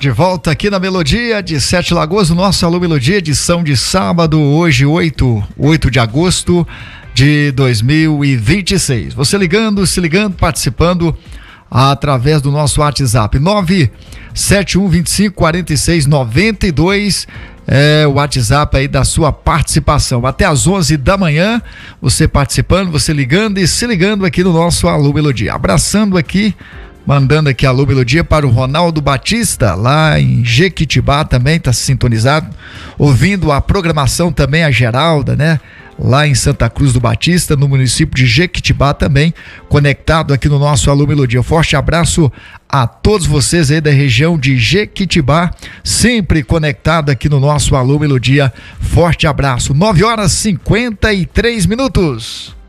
De volta aqui na Melodia de Sete Lagoas, o nosso Alô Melodia, edição de sábado, hoje 8 de agosto de 2026. Você se ligando, participando através do nosso WhatsApp 971254692 é o WhatsApp aí da sua participação. Até às 11 da manhã, você participando, você ligando e se ligando aqui no nosso Alô Melodia. Abraçando aqui, mandando aqui Alô Melodia para o Ronaldo Batista, lá em Jequitibá também, tá sintonizado, ouvindo a programação também, a Geralda, né? Lá em Santa Cruz do Batista, no município de Jequitibá também, conectado aqui no nosso Alô Melodia. Forte abraço a todos vocês aí da região de Jequitibá, sempre conectado aqui no nosso Alô Melodia. Forte abraço. 9h53.